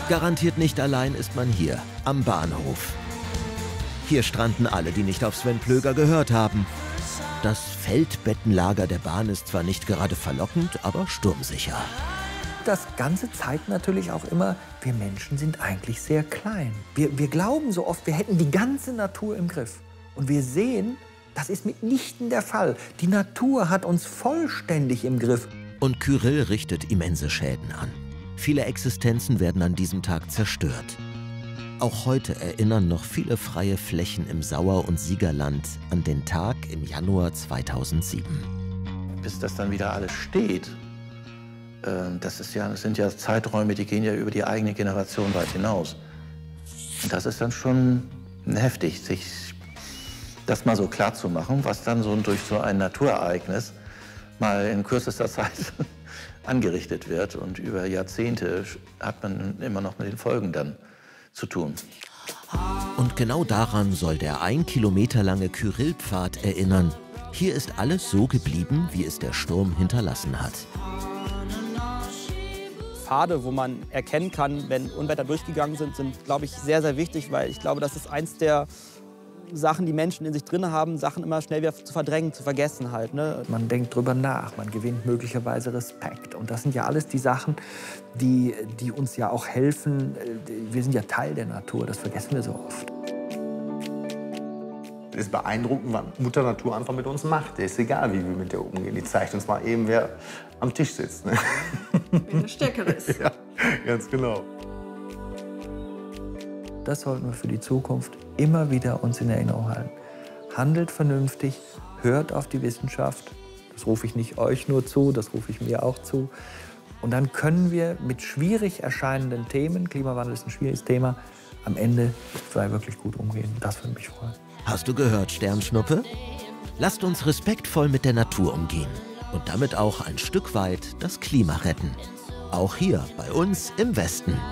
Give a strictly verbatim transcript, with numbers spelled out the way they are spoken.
Garantiert nicht allein ist man hier, am Bahnhof. Hier stranden alle, die nicht auf Sven Plöger gehört haben. Das Feldbettenlager der Bahn ist zwar nicht gerade verlockend, aber sturmsicher. Das Ganze zeigt natürlich auch immer, wir Menschen sind eigentlich sehr klein. Wir, wir glauben so oft, wir hätten die ganze Natur im Griff. Und wir sehen, das ist mitnichten der Fall. Die Natur hat uns vollständig im Griff. Und Kyrill richtet immense Schäden an. Viele Existenzen werden an diesem Tag zerstört. Auch heute erinnern noch viele freie Flächen im Sauer- und Siegerland an den Tag im Januar zweitausendsieben. Bis das dann wieder alles steht, äh, das, ist ja, das sind ja Zeiträume, die gehen ja über die eigene Generation weit hinaus. Und das ist dann schon heftig, sich das mal so klar zu machen, was dann so durch so ein Naturereignis mal in kürzester Zeit angerichtet wird. Und über Jahrzehnte hat man immer noch mit den Folgen dann zu tun. Und genau daran soll der ein Kilometer lange Kyrillpfad erinnern. Hier ist alles so geblieben, wie es der Sturm hinterlassen hat. Pfade, wo man erkennen kann, wenn Unwetter durchgegangen sind, sind, glaube ich, sehr, sehr wichtig, weil ich glaube, das ist eins der Sachen, die Menschen in sich drin haben, Sachen immer schnell wieder zu verdrängen, zu vergessen halt. Ne? Man denkt drüber nach, man gewinnt möglicherweise Respekt. Und das sind ja alles die Sachen, die, die uns ja auch helfen. Wir sind ja Teil der Natur, das vergessen wir so oft. Es ist beeindruckend, was Mutter Natur einfach mit uns macht. Es ist egal, wie wir mit der umgehen. Die zeigt uns mal eben, wer am Tisch sitzt. Ne? Wer der Stärkere ist. Ja, ganz genau. Das sollten wir für die Zukunft immer wieder uns in Erinnerung halten. Handelt vernünftig, hört auf die Wissenschaft. Das rufe ich nicht euch nur zu, das rufe ich mir auch zu. Und dann können wir mit schwierig erscheinenden Themen, Klimawandel ist ein schwieriges Thema, am Ende frei wirklich gut umgehen. Das würde mich freuen. Hast du gehört, Sternschnuppe? Lasst uns respektvoll mit der Natur umgehen und damit auch ein Stück weit das Klima retten. Auch hier bei uns im Westen.